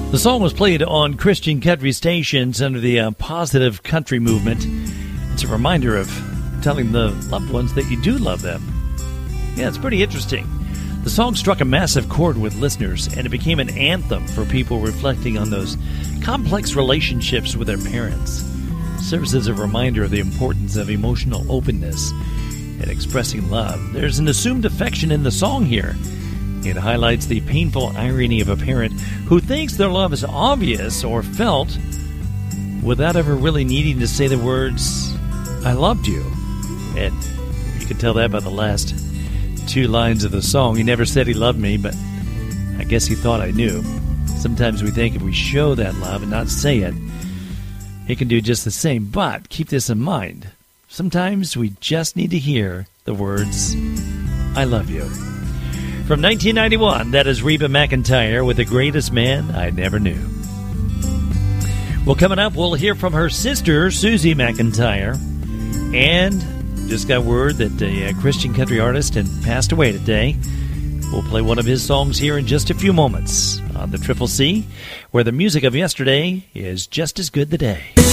The song was played on Christian country stations under the positive country movement. It's a reminder of telling the loved ones that you do love them. Yeah, it's pretty interesting. The song struck a massive chord with listeners, and it became an anthem for people reflecting on those complex relationships with their parents. It serves as a reminder of the importance of emotional openness and expressing love. There's an assumed affection in the song here. It highlights the painful irony of a parent who thinks their love is obvious or felt without ever really needing to say the words, "I loved you." And you can tell that by the last two lines of the song. He never said he loved me, but I guess he thought I knew. Sometimes we think if we show that love and not say it, he can do just the same. But keep this in mind. Sometimes we just need to hear the words, "I love you." From 1991, that is Reba McEntire with The Greatest Man I Never Knew. Well, coming up, we'll hear from her sister, Susie McEntire. And just got word that a Christian country artist had passed away today. We'll play one of his songs here in just a few moments on the Triple C, where the music of yesterday is just as good today.